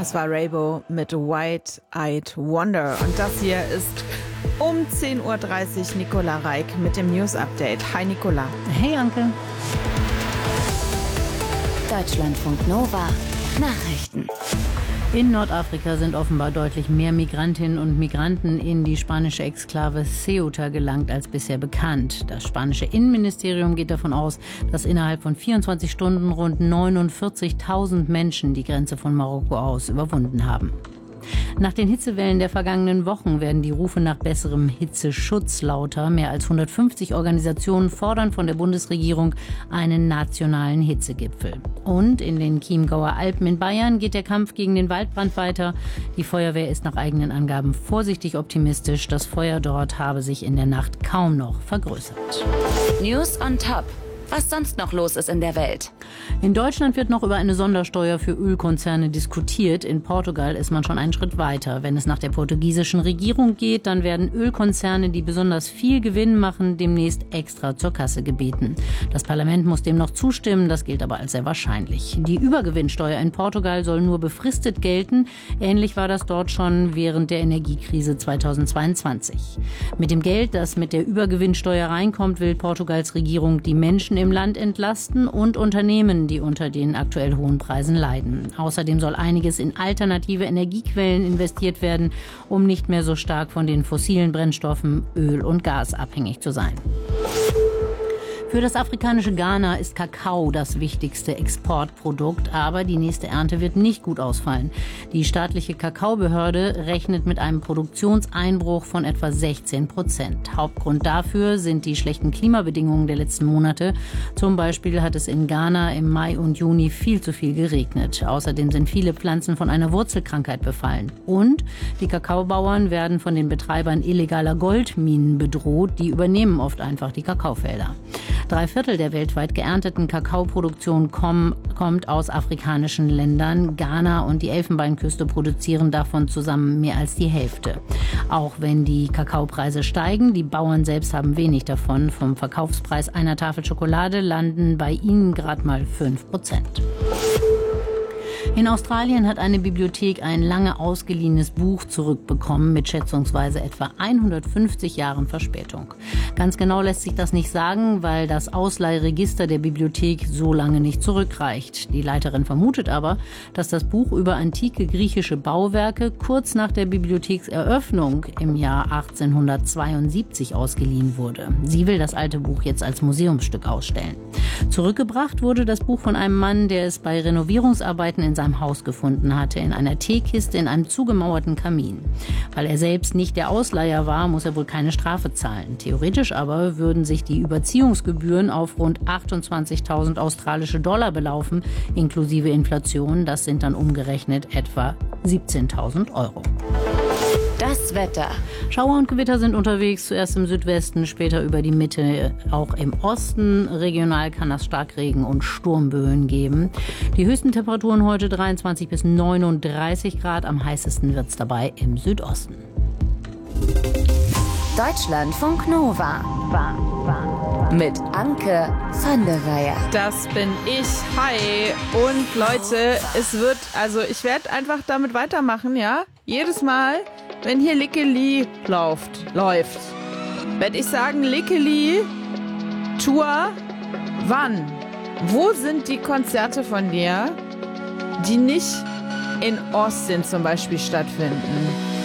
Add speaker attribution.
Speaker 1: Das war Raybo mit White-Eyed Wonder. Und das hier ist um 10.30 Uhr Nicola Reik mit dem News-Update. Hi Nicola.
Speaker 2: Hey Anke.
Speaker 3: Deutschlandfunk Nova. Nachrichten.
Speaker 2: In Nordafrika sind offenbar deutlich mehr Migrantinnen und Migranten in die spanische Exklave Ceuta gelangt als bisher bekannt. Das spanische Innenministerium geht davon aus, dass innerhalb von 24 Stunden rund 49.000 Menschen die Grenze von Marokko aus überwunden haben. Nach den Hitzewellen der vergangenen Wochen werden die Rufe nach besserem Hitzeschutz lauter. Mehr als 150 Organisationen fordern von der Bundesregierung einen nationalen Hitzegipfel. Und in den Chiemgauer Alpen in Bayern geht der Kampf gegen den Waldbrand weiter. Die Feuerwehr ist nach eigenen Angaben vorsichtig optimistisch. Das Feuer dort habe sich in der Nacht kaum noch vergrößert.
Speaker 3: News on Top. Was sonst noch los ist in der Welt.
Speaker 2: In Deutschland wird noch über eine Sondersteuer für Ölkonzerne diskutiert. In Portugal ist man schon einen Schritt weiter. Wenn es nach der portugiesischen Regierung geht, dann werden Ölkonzerne, die besonders viel Gewinn machen, demnächst extra zur Kasse gebeten. Das Parlament muss dem noch zustimmen, das gilt aber als sehr wahrscheinlich. Die Übergewinnsteuer in Portugal soll nur befristet gelten. Ähnlich war das dort schon während der Energiekrise 2022. Mit dem Geld, das mit der Übergewinnsteuer reinkommt, will Portugals Regierung die Menschen im Land entlasten und Unternehmen, die unter den aktuell hohen Preisen leiden. Außerdem soll einiges in alternative Energiequellen investiert werden, um nicht mehr so stark von den fossilen Brennstoffen Öl und Gas abhängig zu sein. Für das afrikanische Ghana ist Kakao das wichtigste Exportprodukt, aber die nächste Ernte wird nicht gut ausfallen. Die staatliche Kakaobehörde rechnet mit einem Produktionseinbruch von etwa 16%. Hauptgrund dafür sind die schlechten Klimabedingungen der letzten Monate. Zum Beispiel hat es in Ghana im Mai und Juni viel zu viel geregnet. Außerdem sind viele Pflanzen von einer Wurzelkrankheit befallen. Und die Kakaobauern werden von den Betreibern illegaler Goldminen bedroht. Die übernehmen oft einfach die Kakaofelder. 3/4 der weltweit geernteten Kakaoproduktion kommt aus afrikanischen Ländern. Ghana und die Elfenbeinküste produzieren davon zusammen mehr als die Hälfte. Auch wenn die Kakaopreise steigen, die Bauern selbst haben wenig davon. Vom Verkaufspreis einer Tafel Schokolade landen bei ihnen gerade mal 5%. In Australien hat eine Bibliothek ein lange ausgeliehenes Buch zurückbekommen mit schätzungsweise etwa 150 Jahren Verspätung. Ganz genau lässt sich das nicht sagen, weil das Ausleihregister der Bibliothek so lange nicht zurückreicht. Die Leiterin vermutet aber, dass das Buch über antike griechische Bauwerke kurz nach der Bibliothekseröffnung im Jahr 1872 ausgeliehen wurde. Sie will das alte Buch jetzt als Museumsstück ausstellen. Zurückgebracht wurde das Buch von einem Mann, der es bei Renovierungsarbeiten in seinem Haus gefunden hatte, in einer Teekiste in einem zugemauerten Kamin. Weil er selbst nicht der Ausleiher war, muss er wohl keine Strafe zahlen. Theoretisch aber würden sich die Überziehungsgebühren auf rund 28.000 australische Dollar belaufen, inklusive Inflation. Das sind dann umgerechnet etwa 17.000 Euro.
Speaker 3: Das Wetter.
Speaker 2: Schauer und Gewitter sind unterwegs, zuerst im Südwesten, später über die Mitte, auch im Osten. Regional kann das Starkregen und Sturmböen geben. Die höchsten Temperaturen heute 23 bis 39 Grad, am heißesten wird es dabei im Südosten.
Speaker 3: Deutschlandfunk Nova. Mit Anke van der Weyer.
Speaker 1: Das bin ich. Hi. Und Leute, ich werde einfach damit weitermachen, ja? Jedes Mal, wenn hier Lickeli läuft, werde ich sagen, Lickeli, Tour, wann? Wo sind die Konzerte von dir, die nicht in Austin zum Beispiel stattfinden?